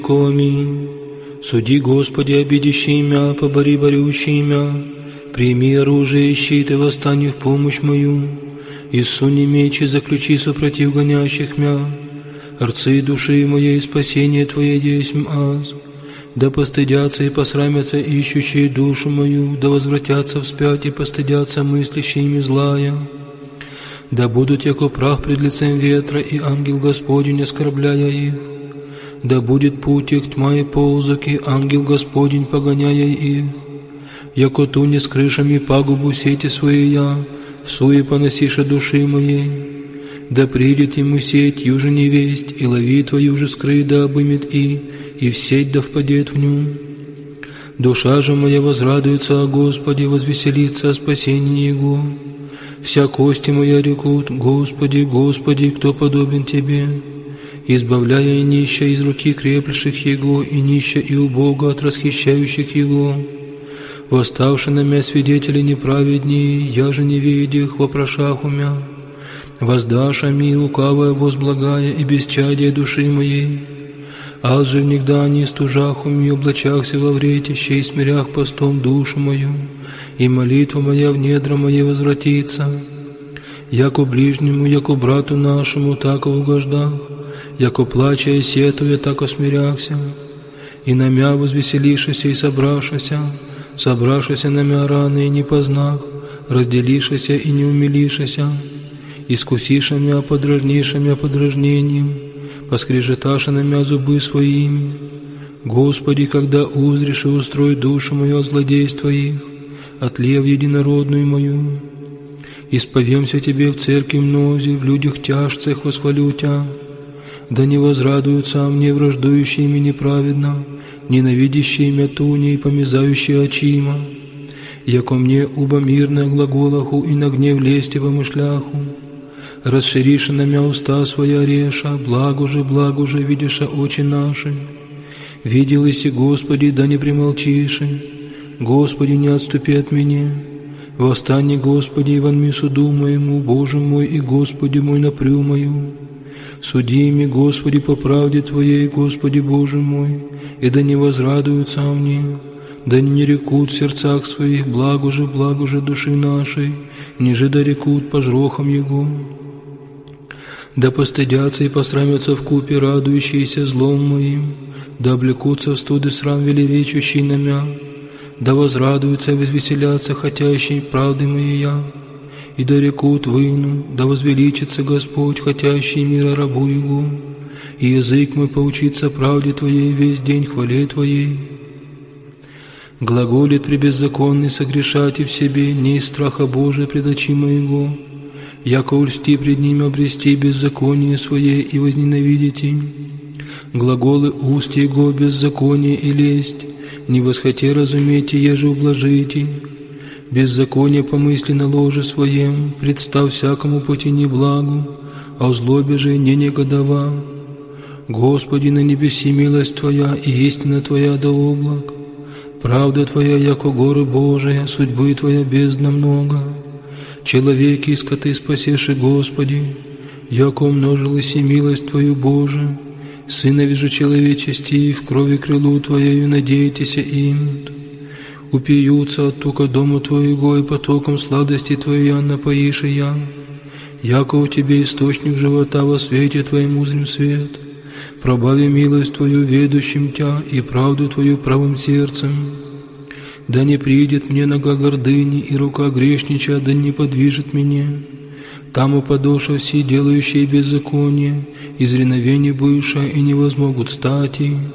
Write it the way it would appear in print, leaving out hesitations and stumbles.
Аминь. Суди, Господи, обидящий мя, побори борющий мя, прими оружие и щит и восстань в помощь мою, и суни меч и заключи супротив гонящих мя, рцы души моей, спасение Твое есмь аз. Да постыдятся и посрамятся ищущие душу мою, да возвратятся вспять и постыдятся мыслящими злая. Да будут яко прах пред лицем ветра, и ангел Господень, оскорбляя их. Да будет путь их тьма и ползок, и ангел Господень, погоняя их. Яко туне с крышами пагубу сети свои я, всуе поносиша души моей. Да придет ему сеть, юже невесть, и лови твою же скрыть, да обымет и в сеть да впадет в ню. Душа же моя возрадуется о Господе, возвеселится о спасении Его. Вся кости моя рекут: Господи, Господи, кто подобен Тебе? Избавляя и нища из руки креплящих Его, и нища и убога от расхищающих Его. Восставши на мя свидетели неправеднее, я же не видях вопрошах умя. Воздашь ми лукавое возблагая и бесчадие души моей. Аз же внегда не стужах уми, облачахся во вретище и смирях постом душу мою, и молитва моя в недра моей возвратится. Яко ближнему, яко брату нашему, так угождах, яко плача и сетуя, так осмиряхся, и на мя возвеселишися и собрашися на мя раны и не познах, разделишися и не умилишися, искусиша мя подражниша мя подражнением, поскрежеташа на мя зубы своими. Господи, когда узришь и устрой душу мою от злодейств Твоих, от лев единородную мою, исповемся Тебе в церкви мнозе, в людях тяжцах восхвалю Тя. Да не возрадуются мне враждующие мне неправедно, ненавидящие мя туни и помязающие очима, яко мне уба мирное глаголаху и на гнев лести помышляху. Расшириша на мя уста своя реша, благо же, видиша очи наши. Видел иси, Господи, да не примолчиши, Господи, не отступи от меня. Восстань, Господи, и вонми суду моему, Боже мой и Господи мой, напрю мою. Суди ими, Господи, по правде Твоей, Господи Боже мой, и да не возрадуются о мне, да не рекут в сердцах своих, благо же души нашей, ниже да рекут по жрохам Его. Да постыдятся и посрамятся вкупе радующиеся злом моим, да облекутся в студы срам велеречущий на мя, да возрадуются и возвеселятся хотящей правды моей я, и да рекут выну, да возвеличится Господь, хотящий мира рабу Его, и язык мой поучится правде Твоей весь день хвале Твоей. Глаголит пребеззаконный согрешать и в себе, не из страха Божия пред очи моего, яко ульсти пред ним обрести беззаконие свое и возненавидеть им. Глаголы уст Его беззаконие и лесть, не восхоте разумейте, еже ублажите. Беззаконие помысли на ложе своем, представ всякому пути неблагу, а в злобе же не негодова. Господи, на небеси милость Твоя и истина Твоя до облак. Правда Твоя, яко горы Божия, судьбы Твоя бездна много. Человеки и скоты спасеши, Господи, яко умножилась и милость Твою, Боже. Сынови же человечести, в крови крылу Твоею надейтеся им. Упьются от тука дому Твоего, и потоком сладости Твоей напоишь и я. Яко у Тебе источник живота, во свете Твоем узрим свет. Пробави милость Твою ведущим Тя, и правду Твою правым сердцем. Да не придет мне нога гордыни, и рука грешнича, да не подвижет меня. Там упадоша все делающие беззаконие, из реновения бывшая, и не возмогут стати.